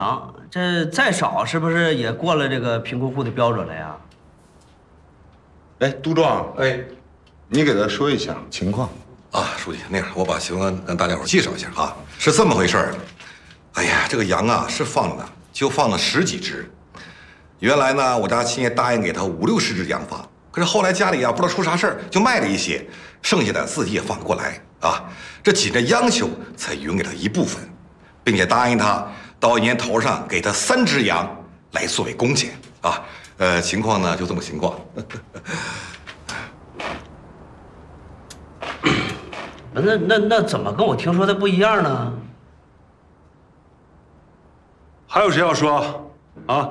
啊，这再少是不是也过了这个贫困户的标准了呀？ 哎，杜壮， 哎， 你给他说一下情况。 啊，书记，那样我把情况跟大家伙介绍一下啊，是这么回事儿。哎呀，这个羊啊是放了，就放了10几只。原来呢，我家亲戚答应给他50、60只羊放，可是后来家里啊不知道出啥事儿，就卖了一些，剩下的自己也放不过来啊。这紧着央求，才匀给他一部分，并且答应他到1年头上给他3只羊来作为工钱啊。情况呢就这么情况。 那怎么跟我听说的不一样呢？ 还有谁要说？啊？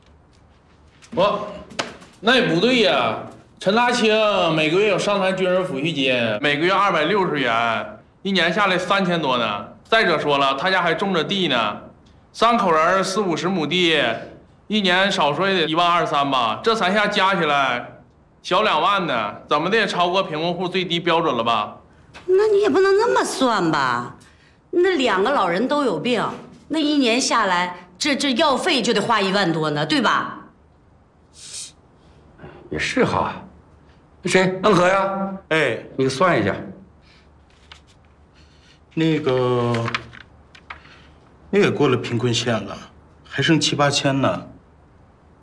那也不对呀。陈大清每个月有上传军人抚恤金，每个月260元，一年下来3000多呢。再者说了，他家还种着地呢，3口人40、50亩地，一年少说也得1万2、3吧。这3下加起来，小2万呢，怎么的也超过贫困户最低标准了吧？ 那你也不能那么算吧？那2个老人都有病，那一年下来，这药费就得花1万多呢，对吧？ 也是哈。那谁，恩和呀？ 哎， 你给算一下。 那个，你也过了贫困线了，还剩7、8千呢。